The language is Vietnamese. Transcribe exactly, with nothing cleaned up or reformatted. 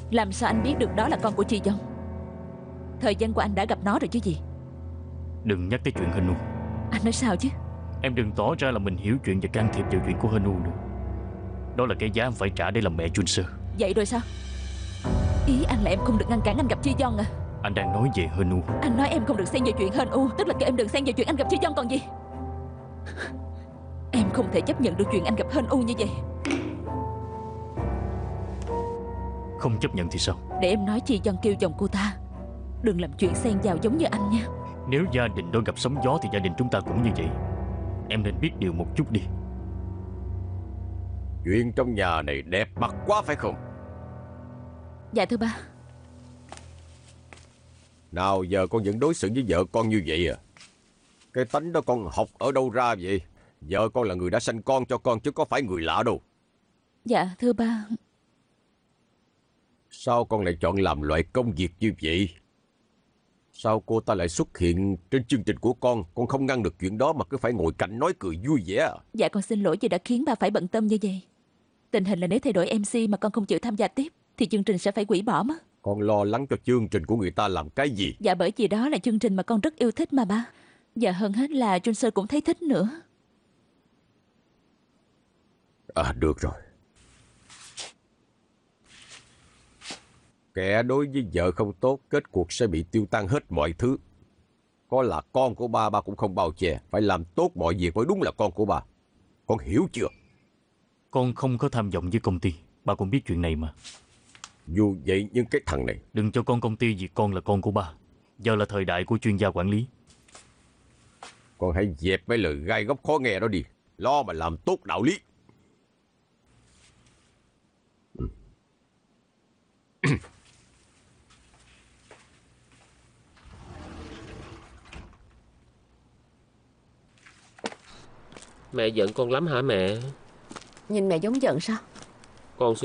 Làm sao anh biết được đó là con của Chi Dông? Thời gian qua anh đã gặp nó rồi chứ gì. Đừng nhắc tới chuyện Hân U. Anh nói sao chứ? Em đừng tỏ ra là mình hiểu chuyện và can thiệp vào chuyện của Hân U nữa. Đó là cái giá em phải trả để làm mẹ Chun Sơ. Vậy rồi sao? Ý anh là em không được ngăn cản anh gặp Chi Dông à? Anh đang nói về Hân U. Anh nói em không được xen vào chuyện Hân U, tức là kêu em đừng xen vào chuyện anh gặp Chi Dông còn gì. Em không thể chấp nhận được chuyện anh gặp Hân U như vậy. Không chấp nhận thì sao? Để em nói Chi Dông kêu chồng cô ta đừng làm chuyện xen vào giống như anh nha. Nếu gia đình đó gặp sóng gió thì gia đình chúng ta cũng như vậy. Em nên biết điều một chút đi. Chuyện trong nhà này đẹp mặt quá phải không? Dạ thưa ba. Nào giờ con vẫn đối xử với vợ con như vậy à? Cái tánh đó con học ở đâu ra vậy? Vợ con là người đã sanh con cho con chứ có phải người lạ đâu. Dạ thưa ba. Sao con lại chọn làm loại công việc như vậy? Sao cô ta lại xuất hiện trên chương trình của con? Con không ngăn được chuyện đó mà cứ phải ngồi cạnh nói cười vui vẻ à? Dạ con xin lỗi vì đã khiến ba phải bận tâm như vậy. Tình hình là nếu thay đổi em xê mà con không chịu tham gia tiếp thì chương trình sẽ phải hủy bỏ mất. Con lo lắng cho chương trình của người ta làm cái gì? Dạ bởi vì đó là chương trình mà con rất yêu thích mà ba. Và hơn hết là Chun Sơ cũng thấy thích nữa. À được rồi. Kẻ đối với vợ không tốt, kết cuộc sẽ bị tiêu tan hết mọi thứ. Có là con của ba, ba cũng không bao che. Phải làm tốt mọi việc mới đúng là con của ba. Con hiểu chưa? Con không có tham vọng với công ty. Ba cũng biết chuyện này mà. Dù vậy nhưng cái thằng này... Đừng cho con công ty vì con là con của ba. Giờ là thời đại của chuyên gia quản lý. Con hãy dẹp mấy lời gai góc khó nghe đó đi. Lo mà làm tốt đạo lý. Mẹ giận con lắm hả mẹ? Nhìn mẹ giống giận sao? Con